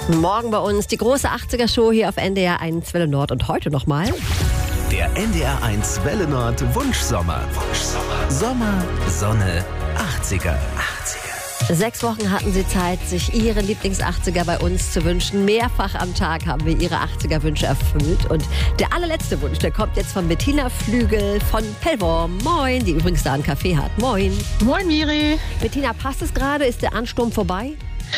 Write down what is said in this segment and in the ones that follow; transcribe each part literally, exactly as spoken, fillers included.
Morgen bei uns die große achtziger-Show hier auf N D R eins Welle Nord und heute nochmal. Der N D R eins Welle Nord Wunschsommer. Wunschsommer. Sommer, Sonne, achtziger. achtziger. Sechs Wochen hatten Sie Zeit, sich Ihre Lieblings-achtziger bei uns zu wünschen. Mehrfach am Tag haben wir Ihre achtziger-Wünsche erfüllt. Und der allerletzte Wunsch, der kommt jetzt von Bettina Flügel von Pellworm. Moin, die übrigens da einen Café hat. Moin. Moin, Miri. Bettina, passt es gerade? Ist der Ansturm vorbei?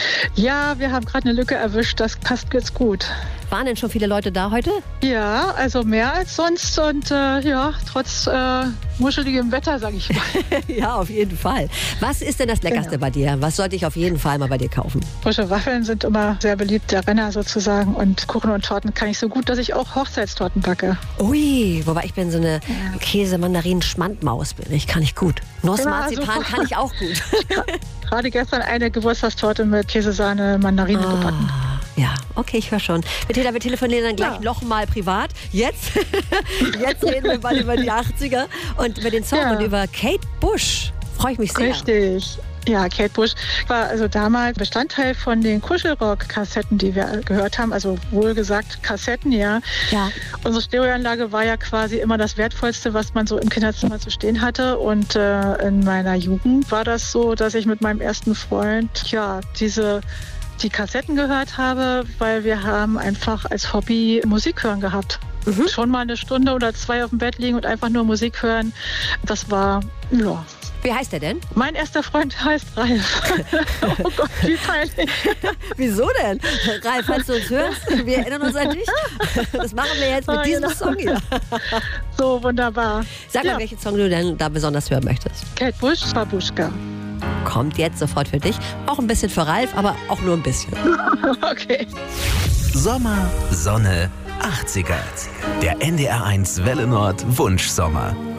Ja, wir haben gerade eine Lücke erwischt. Das passt jetzt gut. Waren denn schon viele Leute da heute? Ja, also mehr als sonst und äh, ja, trotz äh, muscheligem Wetter, sage ich mal. Ja, auf jeden Fall. Was ist denn das Leckerste Genau. bei dir? Was sollte ich auf jeden Fall mal bei dir kaufen? Frische Waffeln sind immer sehr beliebt, der Renner sozusagen. Und Kuchen und Torten kann ich so gut, dass ich auch Hochzeitstorten backe. Ui, wobei ich bin so eine Käse-Mandarinen-Schmandmaus bin. Ich kann ich gut. Nussmarzipan Ja, kann ich auch gut. Gerade gestern eine Geburtstagstorte mit Käsesahne, Mandarine Ah. gebacken. Ja, okay, ich höre schon. Bettina, wir telefonieren dann gleich Ja. noch mal privat. Jetzt, jetzt reden wir mal über die achtziger und über den Song Ja. und über Kate Bush. Freue ich mich sehr. Richtig. Ja, Kate Bush war also damals Bestandteil von den Kuschelrock-Kassetten, die wir gehört haben. Also wohlgesagt Kassetten, ja. Ja. Unsere Stereoanlage war ja quasi immer das Wertvollste, was man so im Kinderzimmer zu stehen hatte. Und äh, in meiner Jugend war das so, dass ich mit meinem ersten Freund ja diese die Kassetten gehört habe, weil wir haben einfach als Hobby Musik hören gehabt. Mhm. Schon mal eine Stunde oder zwei auf dem Bett liegen und einfach nur Musik hören. Das war, ja. Wie heißt der denn? Mein erster Freund heißt Ralf. Oh Gott, wie peinlich. Wieso denn? Ralf, falls du uns hörst, wir erinnern uns an dich. Das machen wir jetzt mit Ah, diesem genau. Song hier. So wunderbar. Sag Ja. mal, welchen Song du denn da besonders hören möchtest. Kate Bush, Babuschka. Kommt jetzt sofort für dich. Auch ein bisschen für Ralf, aber auch nur ein bisschen. Okay. Sommer, Sonne, achtziger. Der N D R eins Welle Nord Wunschsommer.